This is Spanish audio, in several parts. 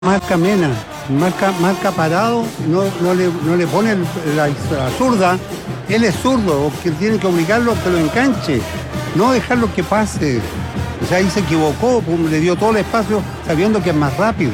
Marca Mena, marca parado, no le pone la zurda, él es zurdo, o que tiene que obligarlo a que lo enganche, no dejarlo que pase. O sea, ahí se equivocó, le dio todo el espacio sabiendo que es más rápido.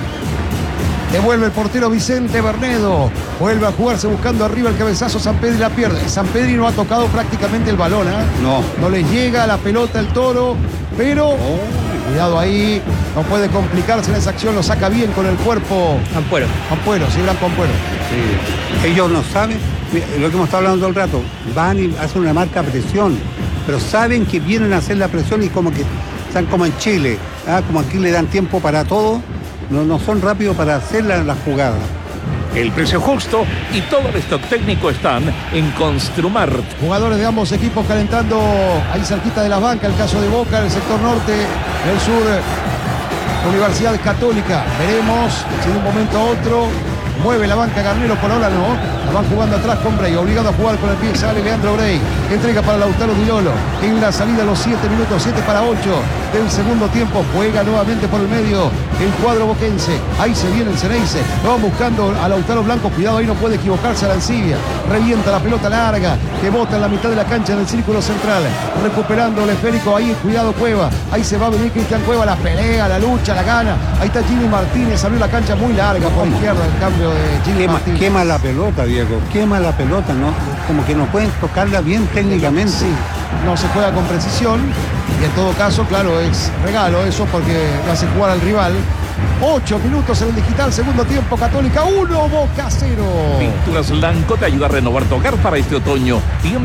Devuelve el portero Vicente Bernedo. Vuelve a jugarse buscando arriba el cabezazo. Sampedri la pierde. Sampedri no ha tocado prácticamente el balón, ¿eh? No le llega a la pelota el Toro, pero cuidado ahí. No puede complicarse en esa acción. Lo saca bien con el cuerpo. Ampuero, sí, Blanco Ampuero. Sí. Ellos no saben, lo que hemos estado hablando todo el rato, van y hacen una marca presión, pero saben que vienen a hacer la presión y como que están como en Chile, como aquí le dan tiempo para todo. No son rápidos para hacer la jugada. El precio justo y todo el stock técnico están en Construmart. Jugadores de ambos equipos calentando ahí cerquita de la banca. El caso de Boca, en el sector norte, en el sur, Universidad Católica. Veremos si de un momento a otro mueve la banca Garnero. Por ahora no. La van jugando atrás con Bray, obligado a jugar con el pie. Sale Leandro Bray, entrega para Lautaro Di Lolo. En la salida a los 7 minutos, 7 para 8 del segundo tiempo. Juega nuevamente por el medio el cuadro boquense. Ahí se viene el Ceneice. Lo van buscando a Lautaro Blanco. Cuidado, ahí no puede equivocarse Arancibia. Revienta la pelota larga que bota en la mitad de la cancha en el círculo central. Recuperando el esférico. Ahí, cuidado Cueva. Ahí se va a venir Cristian Cueva. La pelea, la lucha, la gana. Ahí está Jimmy Martínez. Abrió la cancha muy larga por izquierda. El cambio de Jimmy Martínez. Quema la pelota, Diego. Quema la pelota, ¿no? Como que no pueden tocarla bien técnicamente. Sí, no se juega con precisión. Y en todo caso, claro, es regalo eso porque lo hace jugar al rival. 8 minutos en el digital, segundo tiempo, Católica 1, Boca 0. Pinturas Lanco te ayuda a renovar tu hogar para este otoño.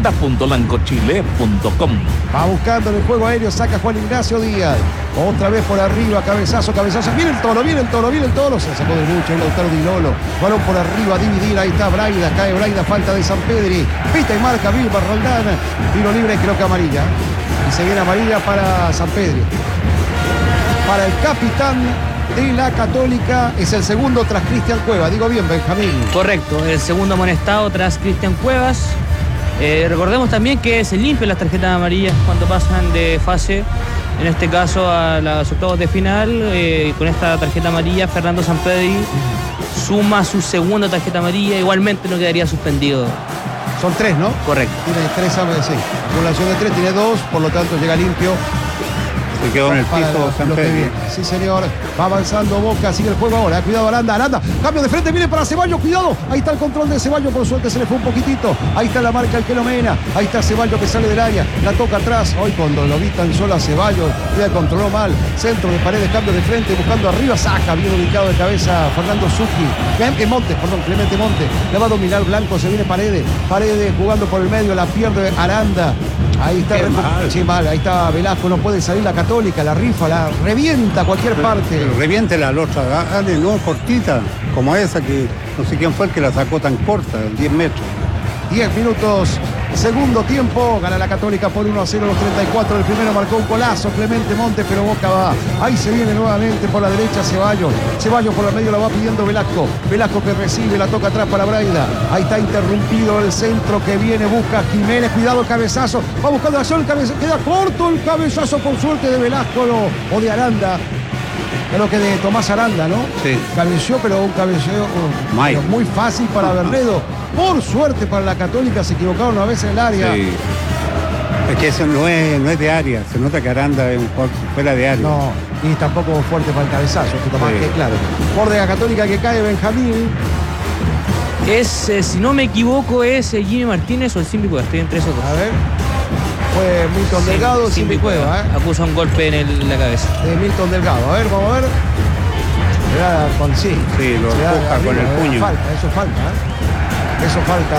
Tienda.lancochile.com. Va buscando en el juego aéreo, saca Juan Ignacio Díaz. Otra vez por arriba, cabezazo. Viene el Toro. Se sacó de mucho el Lautaro Di Lolo. Balón por arriba, a dividir. Ahí está Braida, cae Braida, falta de Sampedri. Pita y marca Vilma Roldán. Tiro libre, creo que amarilla. Y se viene amarilla para Sampedri. Para el capitán de la Católica, es el segundo tras Cristian Cuevas. Digo bien, Benjamín. correcto, el segundo amonestado tras Cristian Cuevas. Recordemos también que se limpian las tarjetas amarillas cuando pasan de fase, en este caso a los octavos de final. Con esta tarjeta amarilla, Fernando Sampedri suma su segunda tarjeta amarilla, igualmente no quedaría suspendido. Son 3, ¿no? Correcto. Tiene 3, sí. Acumulación de 3, tiene 2, por lo tanto llega limpio. Se quedó en el piso Sampedri. Sí, señor. Va avanzando Boca, sigue el juego ahora. Cuidado, Aranda. Cambio de frente, viene para Ceballos, cuidado. Ahí está el control de Ceballos, por suerte se le fue un poquitito. Ahí está la marca el Quelomena. Ahí está Ceballos que sale del área. La toca atrás. Hoy cuando lo vi tan solo a Ceballos, ya controló mal. Centro de Paredes, cambio de frente, buscando arriba. Saca, bien ubicado de cabeza Fernando Zucchi. Clemente Montes. Le va a dominar Blanco, se viene Paredes. Paredes jugando por el medio, la pierde Aranda. Ahí está, mal. Ahí está Velasco, no puede salir la Católica, la rifa, la revienta a cualquier parte. Reviente la otra, dale, no, cortita, como esa que no sé quién fue el que la sacó tan corta, 10 metros. 10 minutos, segundo tiempo, gana la Católica por 1-0 los 34. El primero marcó un golazo Clemente Montes, pero Boca va. Ahí se viene nuevamente por la derecha Ceballos por el medio la va pidiendo Velasco que recibe, la toca atrás para Braida. Ahí está interrumpido el centro que viene, busca Jiménez, cuidado el cabezazo, va buscando acción, el cabezazo, queda corto el cabezazo por suerte de Velasco o de Aranda. Creo que de Tomás Aranda, ¿no? Sí. Cabeció, pero un cabeceo pero muy fácil para Bernedo. Por suerte para la Católica, se equivocaron una vez en el área. Sí. Es que eso no es de área. Se nota que Aranda es un jugador fuera de área. No, y tampoco fuerte para el cabezazo. Tomás, que claro. Por de la Católica que cae Benjamín. Es, si no me equivoco, es Jimmy Martínez o el Simbi Cueva. Estoy entre esos dos. A ver. Fue Milton Delgado, Simbi Cueva. Acusa un golpe en la cabeza. De Milton Delgado. A ver, vamos a ver. Sí, lo empuja con el puño. Eso falta.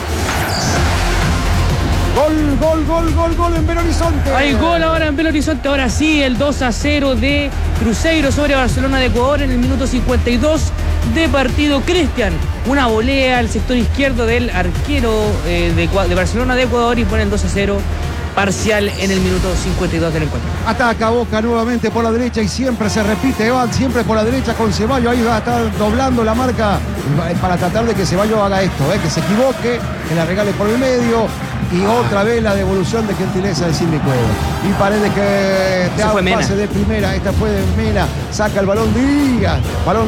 Gol en Belo Horizonte. Hay gol ahora en Belo Horizonte. Ahora sí, el 2-0 de Cruzeiro sobre Barcelona de Ecuador en el minuto 52 de partido. Cristian, una volea al sector izquierdo del arquero de Barcelona de Ecuador y pone el 2-0 parcial en el minuto 52 del encuentro. Ataca Boca nuevamente por la derecha y siempre se repite, Evan, siempre por la derecha con Ceballos. Ahí va a estar doblando la marca para tratar de que Ceballos haga esto, que se equivoque, que la regale por el medio. Y otra vez la devolución de gentileza de Sidney Cueva. Y Paredes que te da un pase de primera. Esta fue de Mena. Saca el balón Díaz. Balón